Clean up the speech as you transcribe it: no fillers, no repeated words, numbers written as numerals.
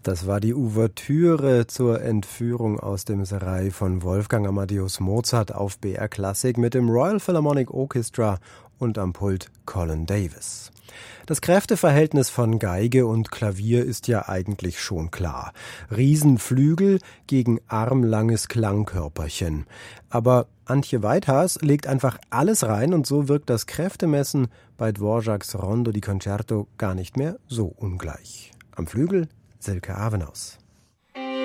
Das war die Ouvertüre zur Entführung aus dem Serail von Wolfgang Amadeus Mozart auf BR Classic mit dem Royal Philharmonic Orchestra und am Pult Colin Davis. Das Kräfteverhältnis von Geige und Klavier ist ja eigentlich schon klar. Riesenflügel gegen armlanges Klangkörperchen. Aber Antje Weithaas legt einfach alles rein und so wirkt das Kräftemessen bei Dvořáks Rondo di Concerto gar nicht mehr so ungleich. Am Flügel Silke Avenauss.